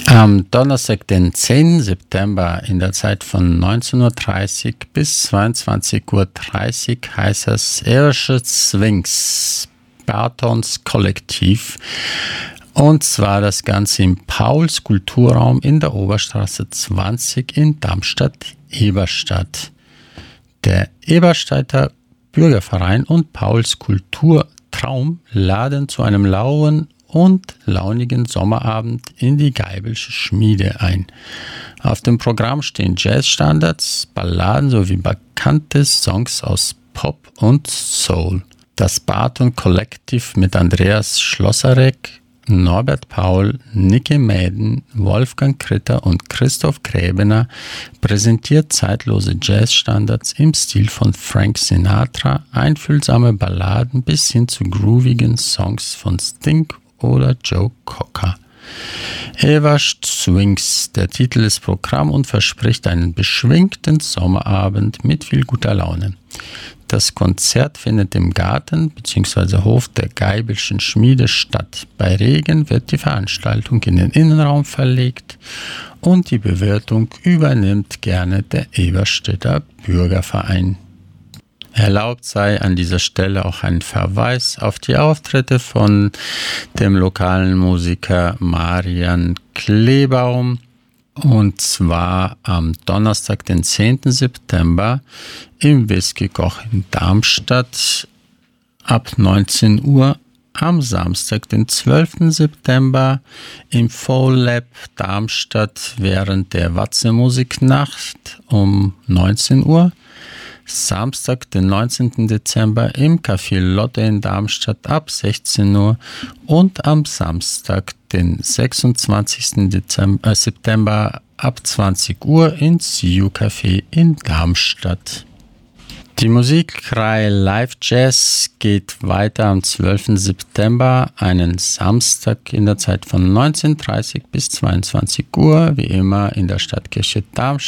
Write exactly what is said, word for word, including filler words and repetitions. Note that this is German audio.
Am Donnerstag, den zehnten September in der Zeit von neunzehn Uhr dreißig bis zweiundzwanzig Uhr dreißig heißt das Evershed Swings Bartons Kollektiv. Und zwar das Ganze im Pauls Kulturraum in der Oberstraße zwanzig in Darmstadt-Eberstadt. Der Eberstädter Bürgerverein und Pauls Kulturtraum laden zu einem lauen und launigen Sommerabend in die Geibelsche Schmiede ein. Auf dem Programm stehen Jazzstandards, Balladen sowie bekannte Songs aus Pop und Soul. Das Barton Kollektiv mit Andreas Schlosserek, Norbert Paul, Niki Mäden, Wolfgang Kritter und Christoph Gräbener präsentiert zeitlose Jazzstandards im Stil von Frank Sinatra, einfühlsame Balladen bis hin zu groovigen Songs von Sting oder Joe Cocker. Evershed Swings, der Titel des Programms, und verspricht einen beschwingten Sommerabend mit viel guter Laune. Das Konzert findet im Garten bzw. Hof der Geibelschen Schmiede statt. Bei Regen wird die Veranstaltung in den Innenraum verlegt und die Bewirtung übernimmt gerne der Eberstädter Bürgerverein. Erlaubt sei an dieser Stelle auch ein Verweis auf die Auftritte von dem lokalen Musiker Marian Klebaum. Und zwar am Donnerstag, den zehnten September im Whisky-Koch in Darmstadt ab neunzehn Uhr. Am Samstag, den zwölften September im Foul Lab Darmstadt während der Watze Musiknacht um neunzehn Uhr. Samstag, den neunzehnten Dezember im Café Lotte in Darmstadt ab sechzehn Uhr und am Samstag, den sechsundzwanzigsten Dezember, äh, September ab zwanzig Uhr ins See You Café in Darmstadt. Die Musikreihe Live Jazz geht weiter am zwölften September, einen Samstag in der Zeit von neunzehn Uhr dreißig bis zweiundzwanzig Uhr, wie immer in der Stadtkirche Darmstadt.